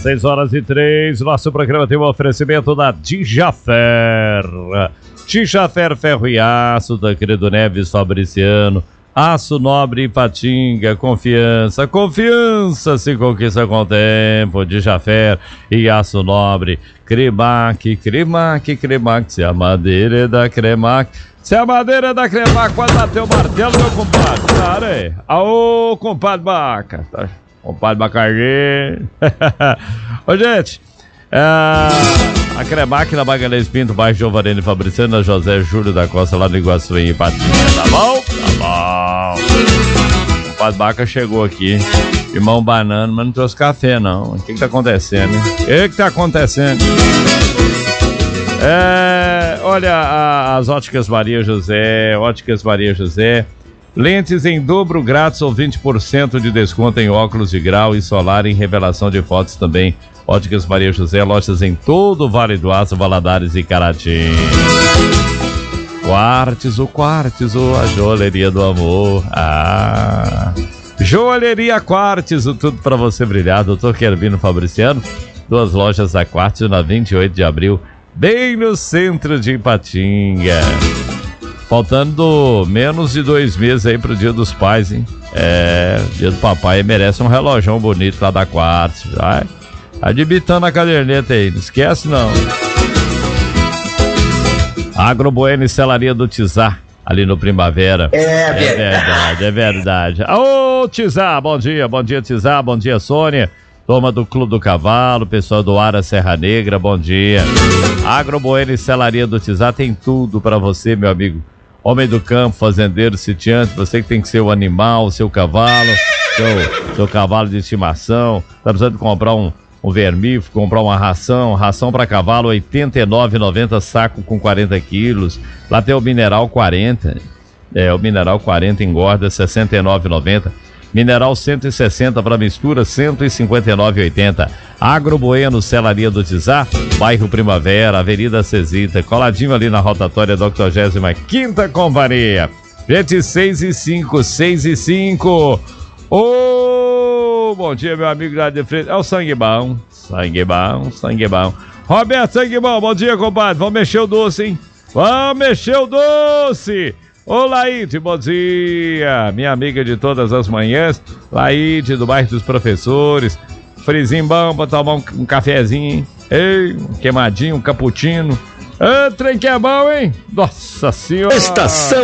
6h03, nosso programa tem um oferecimento da Dijafer. Dijafer Ferro e Aço, Tancredo Neves Fabriciano. Aço Nobre Ipatinga, confiança se conquista com o tempo. Dijafer e Aço Nobre. Cremac, se a madeira é da Cremac. Se a madeira é da Cremac, pode bater o martelo, meu compadre. Cara, aô, compadre Baca. Tá? Compadre Bacardi. Ô, gente, a Cremac na Magalhães Pinto, bairro Giovanni Fabriciano, na José Júlio da Costa, lá no Iguaçu, em Ipatinga. Tá bom? Tá bom. O compadre Baca chegou aqui, irmão banana, mas não trouxe café, não. O que tá acontecendo, hein? O que tá acontecendo? Olha, as Óticas Maria José, lentes em dobro grátis ou 20% de desconto em óculos de grau e solar em revelação de fotos também. Óticas Maria José, lojas em todo o Vale do Aço, Valadares e Caratim. Quartzo, a joalheria do amor. Joalheria Quartzo, tudo para você brilhar. Dr. Quervino Fabriciano, 2 lojas da Quartzo na 28 de abril, bem no centro de Ipatinga. Faltando menos de 2 meses aí pro Dia dos Pais, hein? Dia do papai merece um relógio bonito lá da Quartzo. Vai adibitando a caderneta aí, não esquece não. Agrobueno e Celaria do Tizá, ali no Primavera. É verdade. Ô, Tizá, bom dia Tizá, bom dia Sônia. Turma do Clube do Cavalo, pessoal do Ara Serra Negra, bom dia. Agrobueno e Celaria do Tizá tem tudo pra você, meu amigo. Homem do campo, fazendeiro, sitiante, você que tem que ser o animal, o seu cavalo, seu cavalo de estimação. Tá precisando comprar um vermífugo, comprar uma ração para cavalo, R$ 89,90, saco com 40 quilos. Lá tem o Mineral 40, o Mineral 40 engorda, R$ 69,90. Mineral 160 para mistura, R$ 159,80. Agrobueno, Celaria do Tizá, bairro Primavera, Avenida Cesita, coladinho ali na rotatória da 85ª Companhia. Gente, 6h05. Bom dia, meu amigo lá de frente. É o Sangue Bom. Roberto Sangue Bom, bom dia, compadre. Vamos mexer o doce, hein? Ô, Laíde, bom dia. Minha amiga de todas as manhãs. Laíde, do bairro dos Professores. Frizinho bom pra tomar um cafezinho, hein? Ei, um queimadinho, um cappuccino. Trem que é bom, hein? Nossa Senhora. Estação